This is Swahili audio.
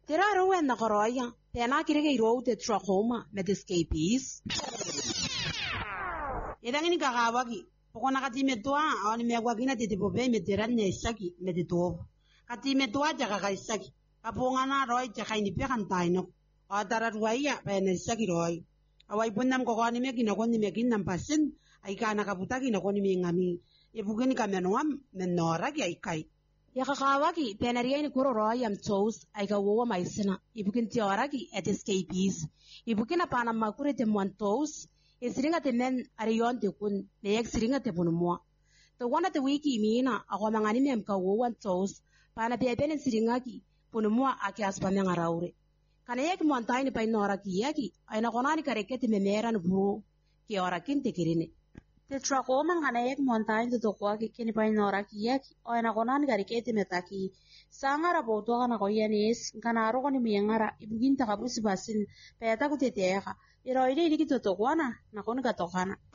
Tiraro wen na koroya, pena kirege iro te trachoma med escapees. Idangini kakawagi, pokona kati medua, awani megwagina titipobe mediran nesaki meditovo. Kati medua jaka kaisaki, kapongana roy jaka ini pekantaino. Adara ruaya pena saki roy. Awai punam kokoni megina koni megina pasin, aikana kaputaki na koni mingami. Ibugini kamenuam menoragi aikai. Yakakawagi penaria ni kuro roy am toes aikawowa maisena. Ibugin tioragi at escapees. Ibugina panama kure te montos. Isiringa te men ariyon te kun neyek siringa te punumwa. To wana te wiki mina ako mangani mem kawowan toes pana bebene siringa ki punumwa aki aspamya ngaraure. Kana yek montai ni painora ki yaki aina konani karekete memera nubu ki ora kinte kirine. Te trachoma kana yek montai to kwa ki kini painora ki yaki aina konani karekete metaki sangara boto kana koyenis kana ro koni miengara ibuginta kabusi basin peta kuteteeka. Iro ile iki totokwana na koni katokana.